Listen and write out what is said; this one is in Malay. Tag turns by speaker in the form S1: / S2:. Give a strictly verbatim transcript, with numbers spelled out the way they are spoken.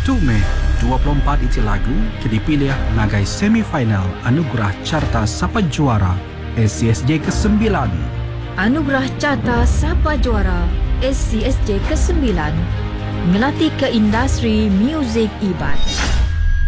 S1: satu Mei dua puluh empat itu lagu dipilih nagai semifinal Anugerah Carta Sapa Juara S C S J kesembilan.
S2: Anugerah Carta Sapa Juara S C S J kesembilan ngelatih ke industri muzik ibat.